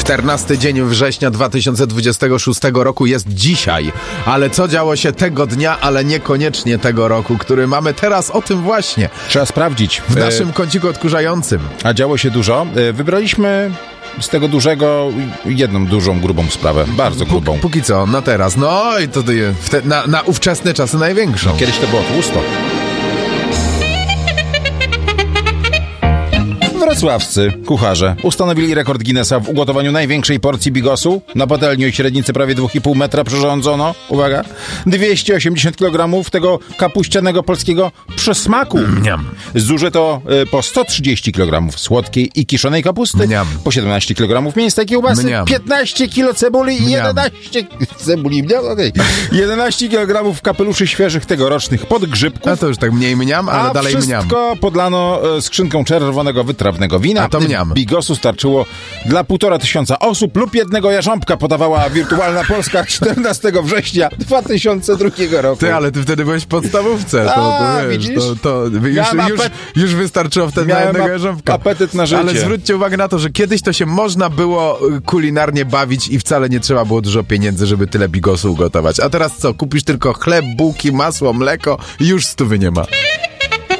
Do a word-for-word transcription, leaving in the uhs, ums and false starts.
czternasty dzień września dwa tysiące dwudziestego szóstego roku jest dzisiaj. Ale co działo się tego dnia, ale niekoniecznie tego roku, który mamy teraz, o tym właśnie. Trzeba sprawdzić. W naszym kąciku odkurzającym. A działo się dużo. Wybraliśmy z tego dużego jedną dużą, grubą sprawę. Bardzo grubą. Póki, póki co, na teraz. No i to te, na, na ówczesne czasy największą. Kiedyś to było tłusto. Wrocławscy kucharze ustanowili rekord Guinnessa w ugotowaniu największej porcji bigosu. Na patelni o średnicy prawie dwa i pół metra przyrządzono, uwaga, dwieście osiemdziesiąt kilogramów tego kapuścianego polskiego przysmaku. Mniam. Zużyto y, po sto trzydzieści kilogramów słodkiej i kiszonej kapusty, Mniam. po siedemnaście kilogramów mięsa i kiełbasy, Mniam. piętnaście kilo cebuli i Mniam. jedenaście cebuli, mniam, okej. jedenaście kilogramów kapeluszy świeżych tegorocznych podgrzybków. A to już tak mniej mniam, ale A dalej mniam. wszystko podlano e, skrzynką czerwonego wytrawnego wina. A to mniam. Bigosu starczyło dla półtora tysiąca osób lub jednego jarząbka, podawała Wirtualna Polska czternastego września dwa tysiące drugiego roku. Ty, ale ty wtedy byłeś w podstawówce. To, A, to, wiesz, widzisz? to, to już, Miałem już, apet- już wystarczyło wtedy na Miałem jednego ap- jarząbka. apetyt na życie. Ale zwróćcie uwagę na to, że kiedyś to się można było kulinarnie bawić i wcale nie trzeba było dużo pieniędzy, żeby tyle bigosu ugotować. A teraz co? Kupisz tylko chleb, bułki, masło, mleko i już stówy nie ma.